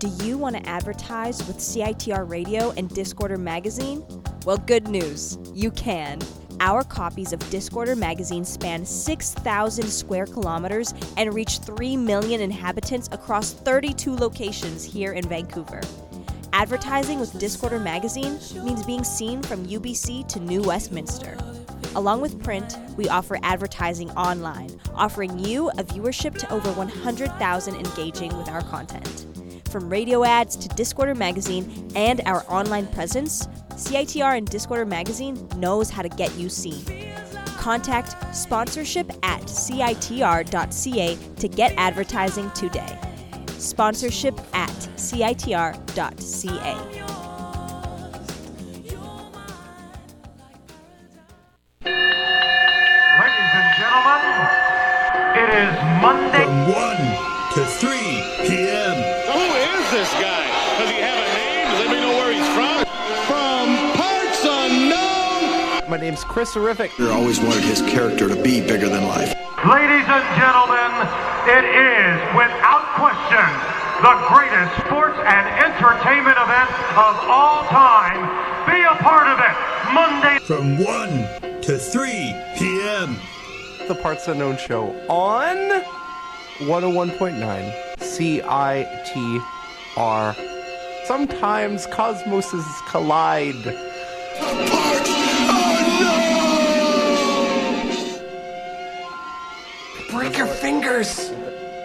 Do you want to advertise with CITR Radio and Discorder Magazine? Well, good news. You can. Our copies of Discorder Magazine span 6,000 square kilometers and reach 3 million inhabitants across 32 locations here in Vancouver. Advertising with Discorder Magazine means being seen from UBC to New Westminster. Along with print, we offer advertising online, offering you a viewership to over 100,000 engaging with our content. From radio ads to Discorder Magazine and our online presence, CITR and Discorder Magazine knows how to get you seen. Contact sponsorship at citr.ca to get advertising today. Sponsorship at citr.ca. Ladies and gentlemen, it is Monday. From 1 to 3 p.m. Who is this guy? Does he have a name? Does anybody know where he's from? From parts unknown. My name's Chris Horrific. I always wanted his character to be bigger than life. Ladies and gentlemen, it is, without question, the greatest sports and entertainment event of all time. Be a part of it, Monday. From 1 to 3 p.m. The Parts Unknown Show on 101.9 CITR. Sometimes cosmoses collide. Parts Unknown! Break your fingers!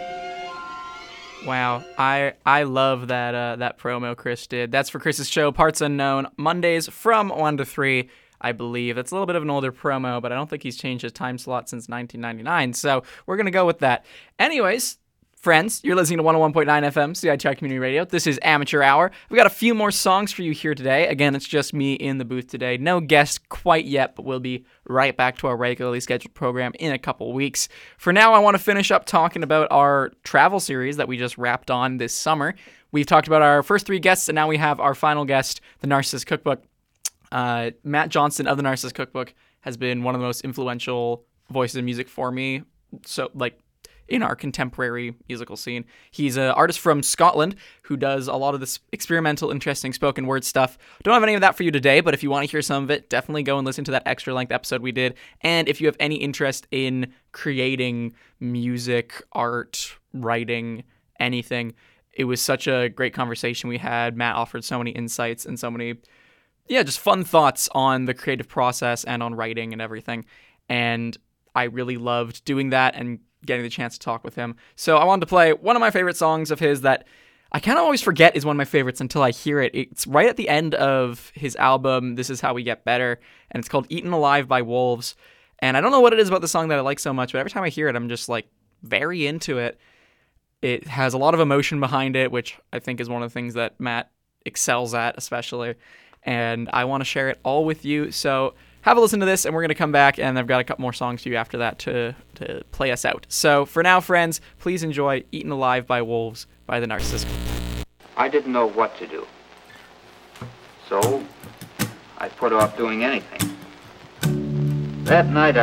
Wow, I love that promo Chris did. That's for Chris's show, Parts Unknown, Mondays from 1 to 3, I believe. That's a little bit of an older promo, but I don't think he's changed his time slot since 1999, so we're going to go with that. Anyways, friends, you're listening to 101.9 FM, CITR Community Radio. This is Amateur Hour. We've got a few more songs for you here today. Again, it's just me in the booth today. No guest quite yet, but we'll be right back to our regularly scheduled program in a couple weeks. For now, I want to finish up talking about our travel series that we just wrapped on this summer. We've talked about our first 3 guests, and now we have our final guest, The Narcissist Cookbook. Matt Johnston of The Narcissist Cookbook has been one of the most influential voices in music for me. So, in our contemporary musical scene. He's an artist from Scotland who does a lot of this experimental, interesting spoken word stuff. Don't have any of that for you today, but if you want to hear some of it, definitely go and listen to that extra length episode we did. And if you have any interest in creating music, art, writing, anything, it was such a great conversation we had. Matt offered so many insights and so many, just fun thoughts on the creative process and on writing and everything. And I really loved doing that and getting the chance to talk with him. So I wanted to play one of my favorite songs of his that I kind of always forget is one of my favorites until I hear it. It's right at the end of his album, This Is How We Get Better, and it's called Eaten Alive by Wolves. And I don't know what it is about the song that I like so much, but every time I hear it, I'm just very into it. It has a lot of emotion behind it, which I think is one of the things that Matt excels at, especially. And I want to share it all with you. So have a listen to this, and we're going to come back, and I've got a couple more songs for you after that to play us out. So for now, friends, please enjoy Eaten Alive by Wolves by The Narcissist. I didn't know what to do. So I put off doing anything. That night